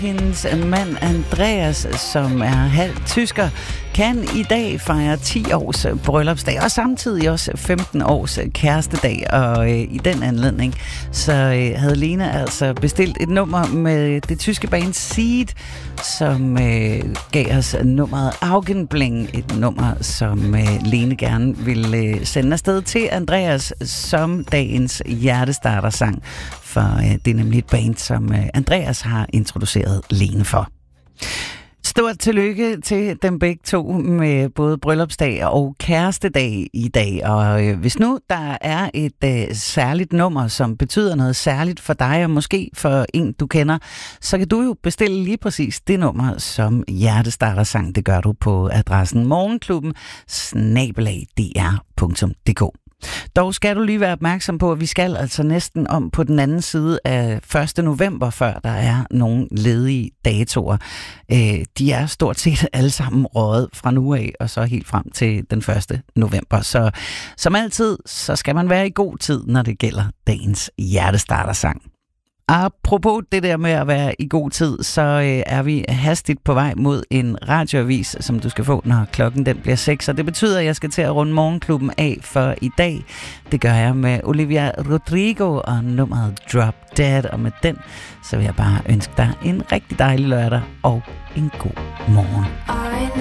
Hendes mand Andreas, som er halv tysker, kan i dag fejre 10 års bryllupsdag, og samtidig også 15 års kærestedag. Og i den anledning, så havde Lene altså bestilt et nummer med det tyske band Seed, som gav os nummeret Augenbling, et nummer, som Lene gerne ville sende afsted til Andreas som dagens hjertestartersang. For det er nemlig et band, som Andreas har introduceret Lene for. Stort tillykke til dem begge to med både bryllupsdag og kærestedag i dag. Og hvis nu der er et særligt nummer, som betyder noget særligt for dig, og måske for en, du kender, så kan du jo bestille lige præcis det nummer som hjertestartersang. Det gør du på adressen morgenklubben@dr.dk. Dog skal du lige være opmærksom på, at vi skal altså næsten om på den anden side af 1. november, før der er nogle ledige datoer. De er stort set alle sammen røget fra nu af, og så helt frem til den 1. november. Så som altid, så skal man være i god tid, når det gælder dagens hjertestartersang. Apropos det der med at være i god tid, så er vi hastigt på vej mod en radioavis, som du skal få, når klokken den bliver 6. Og det betyder, at jeg skal til at runde morgenklubben af for i dag. Det gør jeg med Olivia Rodrigo og nummeret Drop Dead. Og med den, så vil jeg bare ønske dig en rigtig dejlig lørdag og en god morgen.